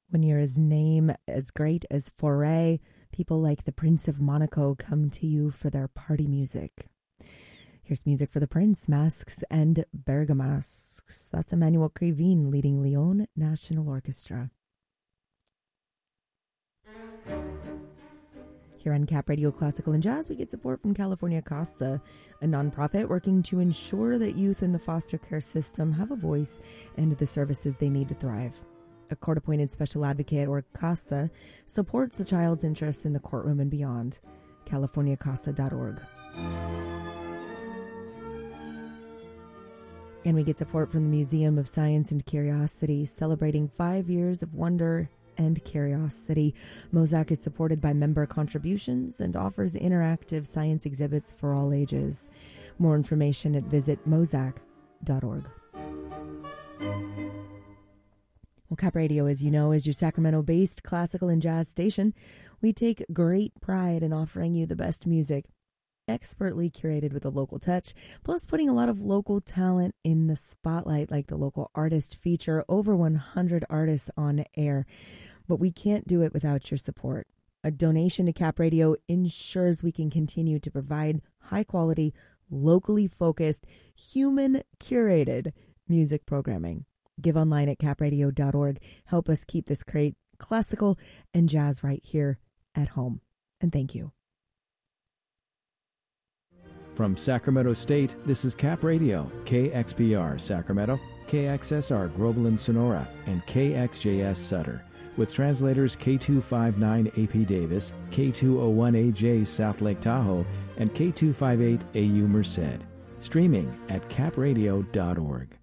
When you're his name as great as Foray, people like the Prince of Monaco come to you for their party music. Here's music for the Prince, Masks and Bergamasques. That's Emmanuel Krivine leading Lyon National Orchestra. Here on Cap Radio Classical and Jazz, we get support from California Casa, a nonprofit working to ensure that youth in the foster care system have a voice and the services they need to thrive. A court-appointed special advocate, or CASA, supports a child's interests in the courtroom and beyond. CaliforniaCasa.org. And we get support from the Museum of Science and Curiosity, celebrating 5 years of wonder and curiosity. Mozak is supported by member contributions and offers interactive science exhibits for all ages. More information at visitmozak.org. Well, Cap Radio, as you know, is your Sacramento-based classical and jazz station. We take great pride in offering you the best music, expertly curated with a local touch, plus putting a lot of local talent in the spotlight, like the local artist feature, over 100 artists on air. But we can't do it without your support. A donation to Cap Radio ensures we can continue to provide high-quality, locally focused, human-curated music programming. Give online at capradio.org. Help us keep this great classical and jazz right here at home. And thank you. From Sacramento State, this is Cap Radio, KXPR Sacramento, KXSR Groveland Sonora, and KXJS Sutter, with translators K259 AP Davis, K201AJ South Lake Tahoe, and K258 AU Merced. Streaming at capradio.org.